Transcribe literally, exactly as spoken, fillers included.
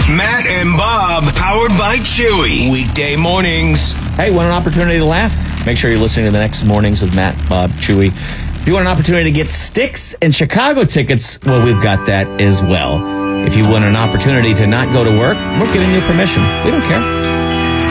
Matt and Bob, powered by Chewy. Weekday mornings. Hey, want an opportunity to laugh? Make sure you're listening to the next mornings with Matt, Bob, Chewy. If you want an opportunity to get Styx and Chicago tickets, well, we've got that as well. If you want an opportunity to not go to work, we're giving you permission. We don't care.